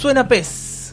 suena pez.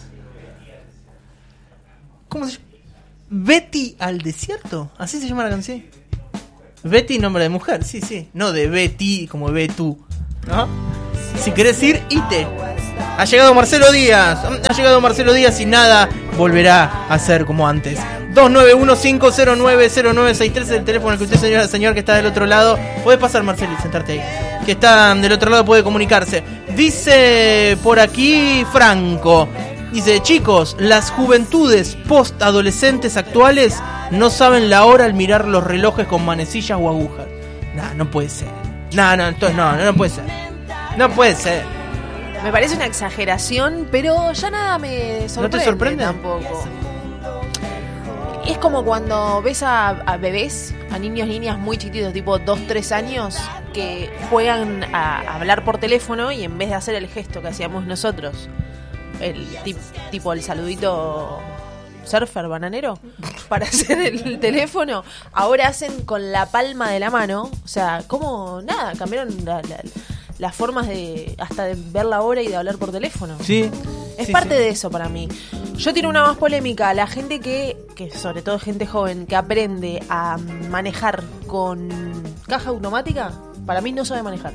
¿Cómo se llama? Betty al desierto. ¿Así se llama la canción? Betty, nombre de mujer, sí. No de Betty, como ve tú, ¿no? Si querés ir, ite. Ha llegado Marcelo Díaz y nada volverá a ser como antes. 291-509-0963 es el teléfono al que usted, señor que está del otro lado. Puede pasar, Marcelo, y sentarte ahí. Que está del otro lado, puede comunicarse. Dice por aquí Franco. Dice, chicos, las juventudes post-adolescentes actuales no saben la hora al mirar los relojes con manecillas o agujas. No puede ser. Entonces no puede ser. No puede ser. Me parece una exageración, pero ya nada me sorprende. ¿No te sorprende? Tampoco. Es como cuando ves a bebés, a niñas muy chiquitos, tipo 2-3 años, que juegan a hablar por teléfono y en vez de hacer el gesto que hacíamos nosotros, el tipo el saludito surfer bananero para hacer el teléfono, ahora hacen con la palma de la mano. O sea, como nada, cambiaron las formas de hasta de ver la hora y de hablar por teléfono. Sí. Es parte de eso para mí. Yo tiro una más polémica. La gente que sobre todo gente joven, que aprende a manejar con caja automática, para mí no sabe manejar.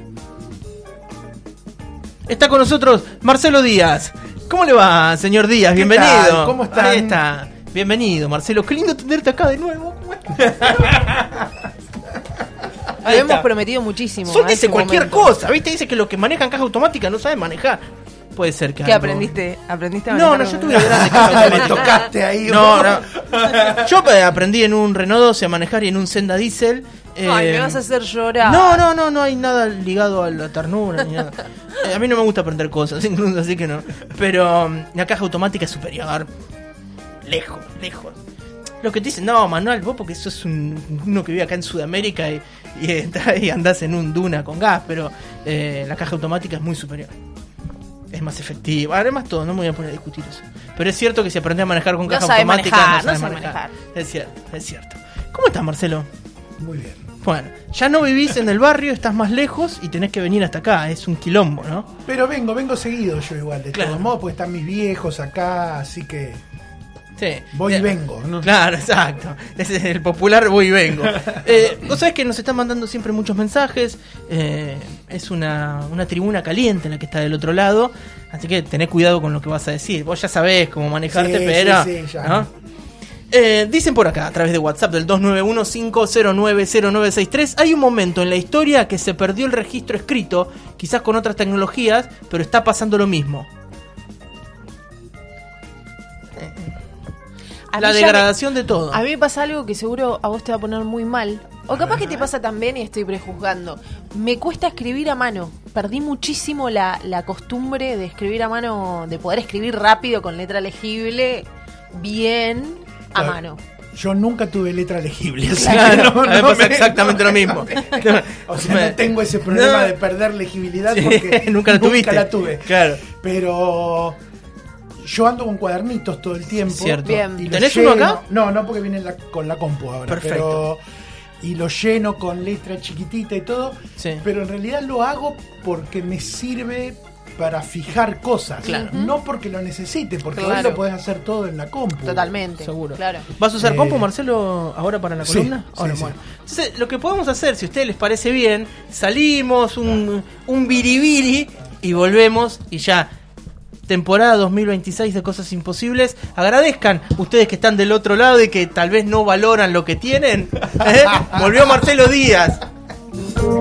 Está con nosotros Marcelo Díaz. ¿Cómo le va, señor Díaz? Bienvenido. Tal? ¿Cómo están? Ahí está. Bienvenido, Marcelo. Qué lindo tenerte acá de nuevo. Habíamos prometido muchísimo. Dice cualquier cosa, ¿viste? Dice que los que manejan caja automática no saben manejar. Puede ser que ¿Qué algo... aprendiste? ¿Aprendiste a manejar? No, yo tuve grande caja automática. Me tocaste ahí. No. Yo aprendí en un Renault 12 a manejar y en un Senda Diesel. Ay, me vas a hacer llorar. No hay nada ligado a la ternura ni nada. A mí no me gusta aprender cosas, incluso, así que no. Pero la caja automática es superior. Lejos. Lo que te dicen, no, Manuel, vos porque sos uno que vive acá en Sudamérica y andás en un Duna con gas, pero la caja automática es muy superior. Es más efectiva. Además todo, no me voy a poner a discutir eso. Pero es cierto que si aprendes a manejar con caja automática, no sabe manejar. Es cierto. ¿Cómo estás, Marcelo? Muy bien. Bueno, ya no vivís en el barrio, estás más lejos y tenés que venir hasta acá. Es un quilombo, ¿no? Pero vengo seguido yo igual, de Claro. todos modos, porque están mis viejos acá, así que Sí. voy y vengo, ¿no? Claro, exacto. Ese es el popular voy y vengo. Vos sabés que nos están mandando siempre muchos mensajes. Es una tribuna caliente en la que está del otro lado. Así que tenés cuidado con lo que vas a decir. Vos ya sabés cómo manejarte, Sí, pero... sí, ya. ¿no? Dicen por acá, a través de WhatsApp del 291-509-0963, hay un momento en la historia que se perdió el registro escrito, quizás con otras tecnologías, pero está pasando lo mismo. La degradación de todo. A mí me pasa algo que seguro a vos te va a poner muy mal. O capaz que te pasa también y estoy prejuzgando. Me cuesta escribir a mano. Perdí muchísimo la costumbre de escribir a mano, de poder escribir rápido con letra legible, bien, a Claro. mano. Yo nunca tuve letra legible, así Claro, que a mí me pasa exactamente lo mismo. O sea, no tengo ese problema de perder legibilidad porque nunca la tuviste. la tuve. Claro. Pero yo ando con cuadernitos todo el tiempo. Cierto. Bien. Y los ¿Tenés uno acá? No, porque viene con la compu ahora. Perfecto. Y lo lleno con letra chiquitita y todo. Sí. Pero en realidad lo hago porque me sirve para fijar cosas. Claro. No porque lo necesite, porque hoy Claro. lo podés hacer todo en la compu. Totalmente. Seguro. Claro. ¿Vas a usar Eh, compu, Marcelo, ahora para la sí, columna? sí, Ahora, sí. bueno. Entonces, lo que podemos hacer, si a ustedes les parece bien, salimos un biribiri y volvemos y ya. Temporada 2026 de Cosas Imposibles. Agradezcan ustedes que están del otro lado y que tal vez no valoran lo que tienen. Volvió Marcelo Díaz.